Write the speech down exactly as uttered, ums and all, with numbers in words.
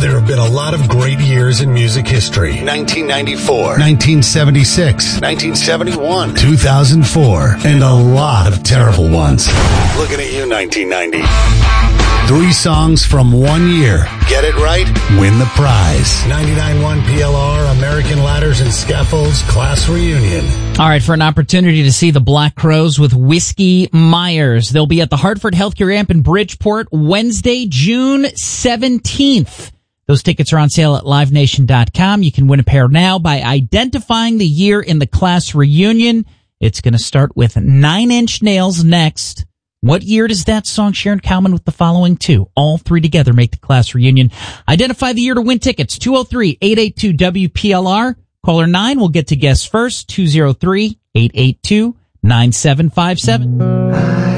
There have been a lot of great years in music history. nineteen ninety-four, nineteen seventy-six, nineteen seventy-one, two thousand four, and a lot of terrible ones. Looking at you, nineteen ninety. Three songs from one year. Get it right? Win the prize. ninety-nine point one P L R, American Ladders and Scaffolds Class Reunion. All right, for an opportunity to see the Black Crowes with Whiskey Myers. They'll be at the Hartford Healthcare Amp in Bridgeport Wednesday, June seventeenth. Those tickets are on sale at live nation dot com. You can win a pair now by identifying the year in the class reunion. It's going to start with Nine Inch Nails next. What year does that song share in common with the following two? All three together make the class reunion. Identify the year to win tickets. two oh three, eight eight two, W P L R. Caller nine will get to guess first. two oh three, eight eight two, nine seven five seven.